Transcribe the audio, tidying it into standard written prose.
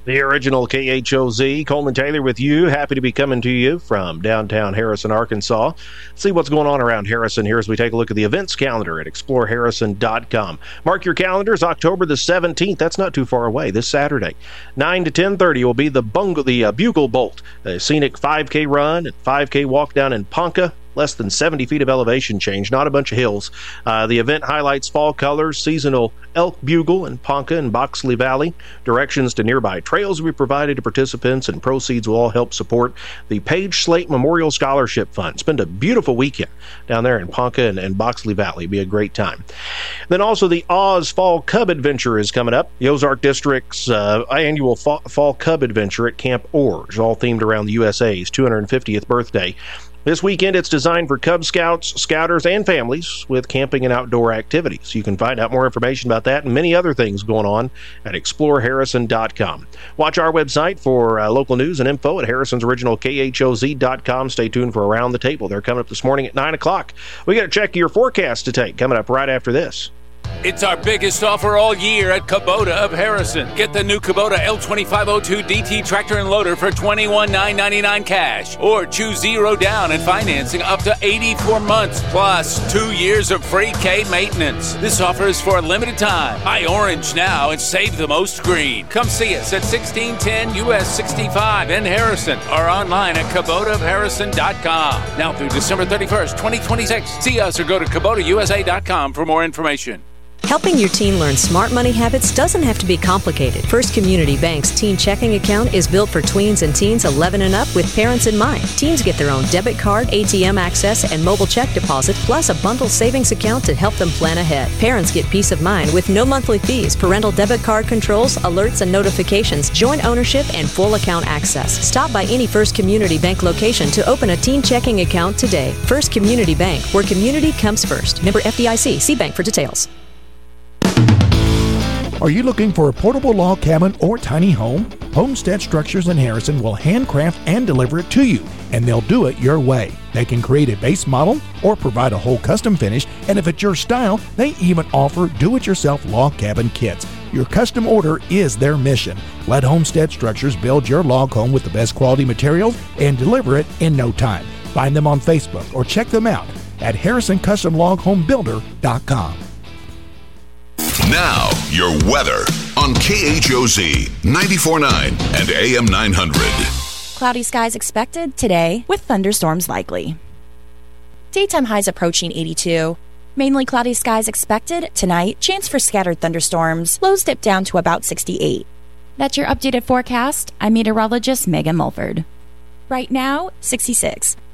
The original KHOZ, Coleman Taylor with you. Happy to be coming to you from downtown Harrison, Arkansas. See what's going on around Harrison here as we take a look at the events calendar at exploreharrison.com. Mark your calendars, October the 17th. That's not too far away, this Saturday. 9 to 10:30 will be the Bugle Bolt, a scenic 5K run and 5K walk down in Ponca. Less than 70 feet of elevation change, not a bunch of hills. The event highlights fall colors, seasonal elk bugle in Ponca and Boxley Valley. Directions to nearby trails will be provided to participants, and proceeds will all help support the Page Slate Memorial Scholarship Fund. Spend a beautiful weekend down there in Ponca and Boxley Valley. It'll be a great time. Then also the Oz Fall Cub Adventure is coming up. The Ozark District's annual Fall Cub Adventure at Camp Orge, all themed around the USA's 250th birthday. This weekend, it's designed for Cub Scouts, Scouters, and families with camping and outdoor activities. You can find out more information about that and many other things going on at exploreharrison.com. Watch our website for local news and info at Harrison's original KHOZ.com. Stay tuned for Around the Table. They're coming up this morning at 9 o'clock. We got to check your forecast to take coming up right after this. It's our biggest offer all year at Kubota of Harrison. Get the new Kubota L2502 DT tractor and loader for $21,999 cash. Or choose 0 down and financing up to 84 months, plus 2 years of free K maintenance. This offer is for a limited time. Buy orange now and save the most green. Come see us at 1610 US 65 in Harrison or online at KubotaofHarrison.com. Now through December 31st, 2026. See us or go to KubotaUSA.com for more information. Helping your teen learn smart money habits doesn't have to be complicated. First Community Bank's teen checking account is built for tweens and teens 11 and up with parents in mind. Teens get their own debit card, ATM access, and mobile check deposit, plus a bundled savings account to help them plan ahead. Parents get peace of mind with no monthly fees, parental debit card controls, alerts and notifications, joint ownership, and full account access. Stop by any First Community Bank location to open a teen checking account today. First Community Bank, where community comes first. Member FDIC. See bank for details. Are you looking for a portable log cabin or tiny home? Homestead Structures in Harrison will handcraft and deliver it to you, and they'll do it your way. They can create a base model or provide a whole custom finish, and if it's your style, they even offer do-it-yourself log cabin kits. Your custom order is their mission. Let Homestead Structures build your log home with the best quality materials and deliver it in no time. Find them on Facebook or check them out at HarrisonCustomLogHomeBuilder.com. Now, your weather on KHOZ 94.9 and AM 900. Cloudy skies expected today with thunderstorms likely. Daytime highs approaching 82. Mainly cloudy skies expected tonight. Chance for scattered thunderstorms. Lows dip down to about 68. That's your updated forecast. I'm meteorologist Megan Mulford. Right now, 66.